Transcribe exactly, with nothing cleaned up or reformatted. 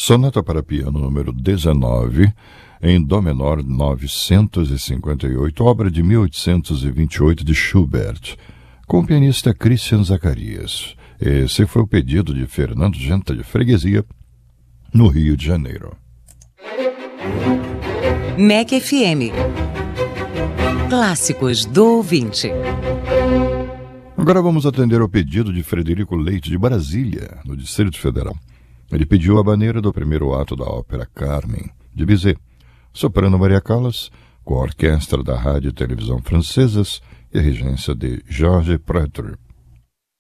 Sonata para piano número dezenove, em Dó menor novecentos e cinquenta e oito, obra de mil oitocentos e vinte e oito de Schubert, com o pianista Christian Zacarias. Esse foi o pedido de Fernando Genta de Freguesia, no Rio de Janeiro. M E C F M. Clássicos do ouvinte. Agora vamos atender ao pedido de Frederico Leite de Brasília, no Distrito Federal. Ele pediu a maneira do primeiro ato da ópera Carmen, de Bizet, soprano Maria Callas, com a orquestra da rádio e televisão francesas e a regência de Georges Pretre.